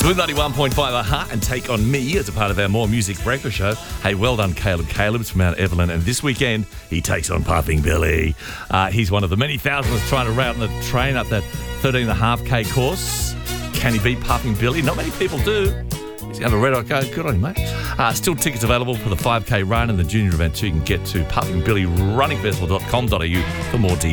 Smooth 91.5 Aha and Take On Me as a part of our More Music breakfast show. Hey, well done, Caleb. Caleb's from Mount Evelyn, and this weekend he takes on Puffing Billy. He's one of the many thousands trying to route the train up that 13.5K course. Can he beat Puffing Billy? Not many people do. He's going to have a red hot go. Good on him, mate. Still tickets available for the 5K run and the junior event, so you can get to puffingbillyrunningfestival.com.au for more details.